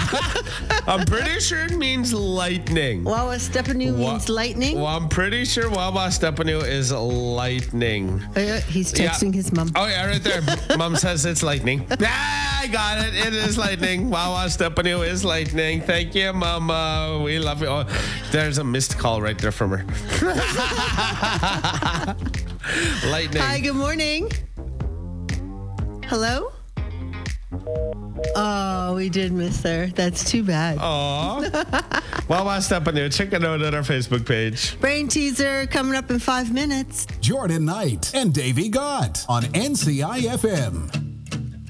I'm pretty sure it means lightning. Wawa Stepanu means lightning. Well, I'm pretty sure Wawa Stepanu is lightning. He's texting his mom. Oh, yeah, right there. Mom says it's lightning. I got it. It is lightning. Wawa Stepanu is lightning. Thank you, Mama. We love you. Oh, there's a missed call right there from her. Lightning. Hi, good morning. Hello? Oh, we did miss her. That's too bad. Aw. Wawa Stepanu. Check it out at our Facebook page. Brain teaser coming up in 5 minutes. Jordan Knight and Davey Gott on NCIFM.